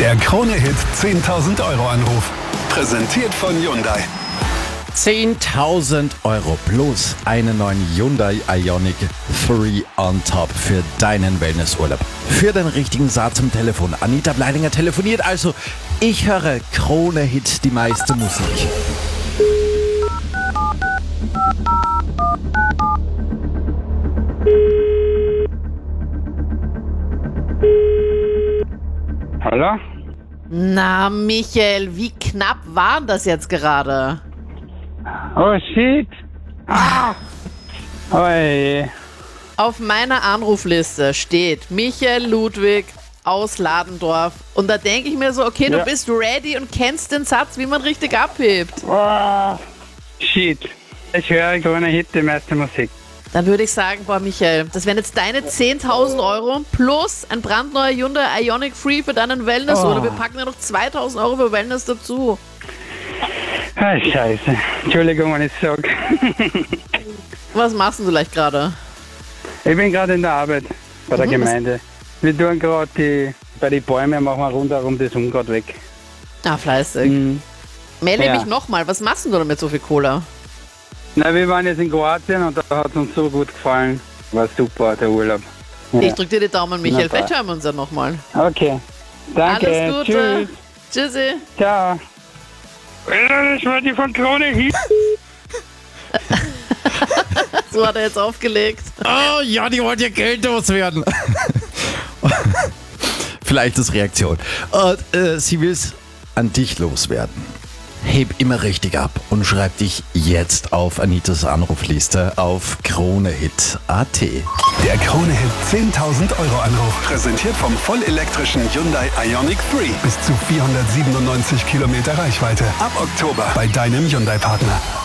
Der Krone-Hit 10.000 Euro Anruf. Präsentiert von Hyundai. 10.000 Euro plus einen neuen Hyundai Ioniq 3 on top für deinen Wellnessurlaub. Für den richtigen Satz am Telefon. Anita Bleidinger telefoniert also. Ich höre Krone-Hit, die meiste Musik. Hallo? Na, Michael, wie knapp war denn das jetzt gerade? Oh shit! Ah! Oh je. Auf meiner Anrufliste steht Michael Ludwig aus Ladendorf. Und da denke ich mir so, okay, du Ja. bist ready und kennst den Satz, wie man richtig abhebt. Oh, shit. Ich höre Krone-Hit, die meiste Musik. Dann würde ich sagen, boah, Michael, das wären jetzt deine 10.000 Euro plus ein brandneuer Hyundai Ioniq 3 für deinen Wellness. Oh. Oder wir packen ja noch 2.000 Euro für Wellness dazu. Ah, scheiße. Entschuldigung, wenn ich sage. Was machst du leicht gerade? Ich bin gerade in der Arbeit bei der Gemeinde. Wir tun gerade bei den Bäumen, machen wir rundherum das Unkraut weg. Ah, fleißig. Melde Ja. mich nochmal. Was machst du damit so viel Cola? Na, wir waren jetzt in Kroatien und da hat es uns so gut gefallen. War super, der Urlaub. Ja. Ich drück dir die Daumen, Michael. Na, Vielleicht hören wir uns ja nochmal. Okay. Danke. Alles Gute. Tschüss. Tschüssi. Ciao. Das war die von Krone-Hit. So hat er jetzt aufgelegt. Oh ja, die wollen ja Geld loswerden. Vielleicht ist Reaktion. Und sie will es an dich loswerden. Heb immer richtig ab und schreib dich jetzt auf Anitas Anrufliste auf Krone-Hit.at. Der Krone-Hit 10.000 Euro Anruf. Präsentiert vom vollelektrischen Hyundai Ioniq 3. Bis zu 497 Kilometer Reichweite. Ab Oktober bei deinem Hyundai-Partner.